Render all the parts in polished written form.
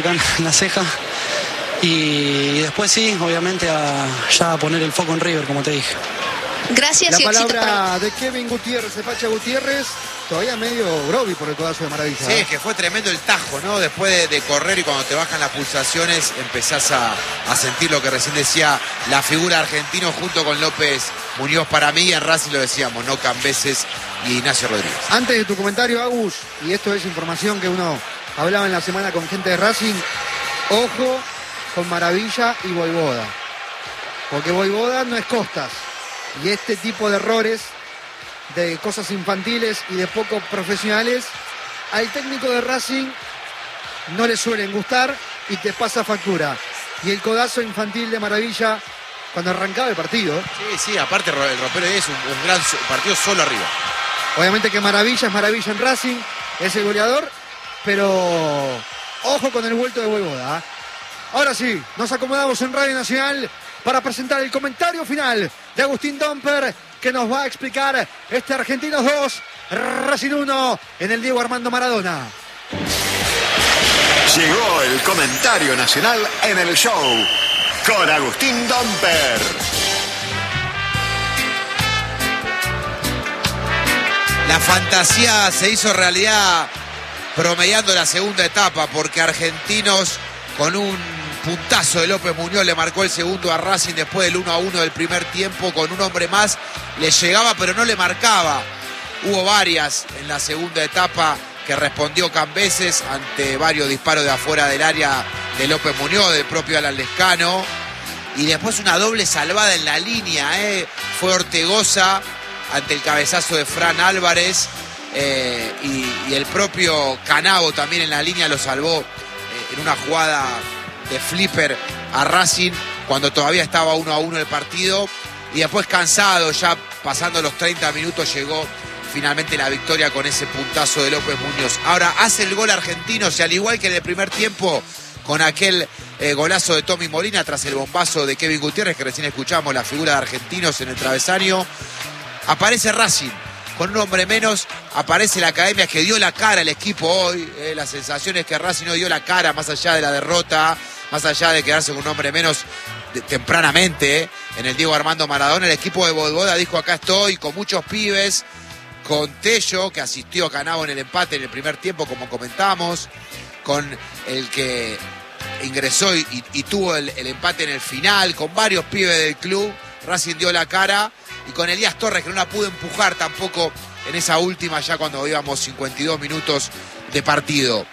acá en la ceja. Y después sí, obviamente ya a poner el foco en River, como te dije. Gracias y éxito. La palabra de Kevin Gutiérrez, de Pacha Gutiérrez, todavía medio grovi por el codazo de Maravilla. Sí, es que fue tremendo el tajo, ¿no? Después de correr y cuando te bajan las pulsaciones empezás a sentir lo que recién decía la figura argentino junto con López Muñoz. Para mí en Racing lo decíamos, ¿no? Cambeses y Ignacio Rodríguez. Antes de tu comentario, Agus, y esto es información que uno hablaba en la semana con gente de Racing, ojo con Maravilla y Voivoda, porque Voivoda no es Costas, y este tipo de errores, de cosas infantiles y de poco profesionales, al técnico de Racing no le suelen gustar y te pasa factura. Y el codazo infantil de Maravilla cuando arrancaba el partido. Sí, aparte el ropero es un gran partido solo arriba. Obviamente que Maravilla es Maravilla en Racing, es el goleador, pero ojo con el vuelto de Voivoda, ¿eh? Ahora sí, nos acomodamos en Radio Nacional para presentar el comentario final de Agustín Domper, que nos va a explicar este Argentinos 2, Racing 1 en el Diego Armando Maradona. Llegó el comentario nacional en el show con Agustín Domper. La fantasía se hizo realidad promediando la segunda etapa, porque Argentinos con un puntazo de López Muñoz le marcó el segundo a Racing después del 1-1 del primer tiempo. Con un hombre más le llegaba pero no le marcaba. Hubo varias en la segunda etapa que respondió Cambeses ante varios disparos de afuera del área de López Muñoz, del propio Alan Lescano. Y después una doble salvada en la línea, fue Ortegoza ante el cabezazo de Fran Álvarez, y el propio Canavo también en la línea lo salvó en una jugada de flipper a Racing cuando todavía estaba 1-1 el partido. Y después, cansado, ya pasando los 30 minutos, llegó finalmente la victoria con ese puntazo de López Muñoz. Ahora hace el gol Argentinos, y al igual que en el primer tiempo, con aquel golazo de Tommy Molina tras el bombazo de Kevin Gutiérrez, que recién escuchamos, la figura de Argentinos en el travesaño, aparece Racing con un hombre menos, aparece la academia que dio la cara al equipo hoy. La sensación es que Racing no dio la cara más allá de la derrota, más allá de quedarse con un hombre menos tempranamente en el Diego Armando Maradona. El equipo de Voivoda dijo: acá estoy, con muchos pibes, con Tello, que asistió a Canavo en el empate en el primer tiempo, como comentamos, con el que ingresó y tuvo el empate en el final, con varios pibes del club. Racing dio la cara, y con Elías Torres, que no la pudo empujar tampoco en esa última, ya cuando íbamos 52 minutos de partido.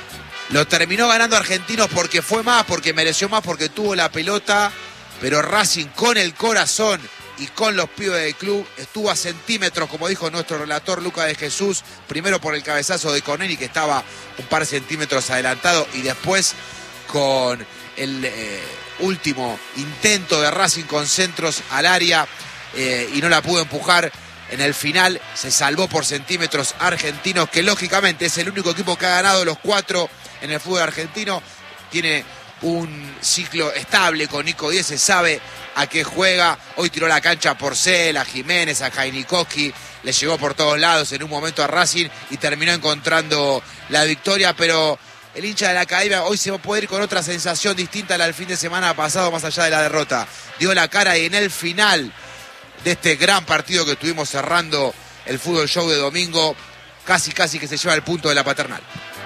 Lo terminó ganando Argentinos porque fue más, porque mereció más, porque tuvo la pelota, pero Racing con el corazón y con los pibes del club estuvo a centímetros, como dijo nuestro relator Lucas de Jesús, primero por el cabezazo de Corneli, que estaba un par de centímetros adelantado, y después con el último intento de Racing con centros al área, y no la pudo empujar. En el final se salvó por centímetros Argentinos, que lógicamente es el único equipo que ha ganado los 4 en el fútbol argentino. Tiene un ciclo estable con Nico Díez, se sabe a qué juega. Hoy tiró la cancha a Porcel, a Jiménez, a Jainikowski, le llegó por todos lados en un momento a Racing y terminó encontrando la victoria. Pero el hincha de la academia hoy se va a poder ir con otra sensación distinta a la del fin de semana pasado, más allá de la derrota. Dio la cara, y en el final de este gran partido que estuvimos cerrando el Fútbol Show de domingo, casi que se lleva el punto de la Paternal.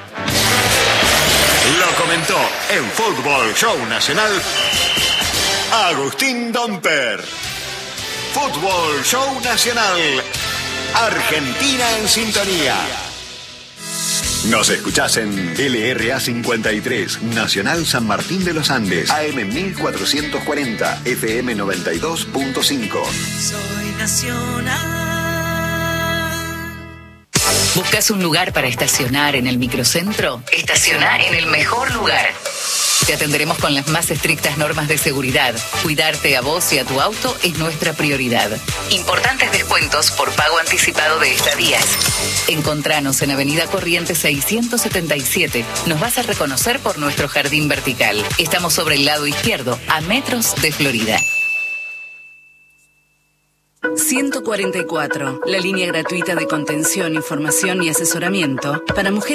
Lo comentó en Fútbol Show Nacional Agustín Domper. Fútbol Show Nacional. Argentina en sintonía. Nos escuchás en LRA 53, Nacional San Martín de los Andes, AM 1440, FM 92.5. Soy Nacional. ¿Buscas un lugar para estacionar en el microcentro? Estaciona en el mejor lugar. Te atenderemos con las más estrictas normas de seguridad. Cuidarte a vos y a tu auto es nuestra prioridad. Importantes descuentos por pago anticipado de estadías. Encontranos en Avenida Corrientes 677. Nos vas a reconocer por nuestro jardín vertical. Estamos sobre el lado izquierdo, a metros de Florida. 144, la línea gratuita de contención, información y asesoramiento para mujeres